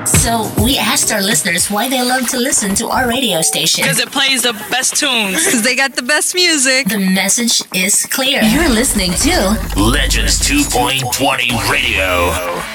So we asked our listeners why they love to listen to our radio station. Because it plays the best tunes. Because they got the best music. The message is clear. You're listening to Legends 2.20 Radio.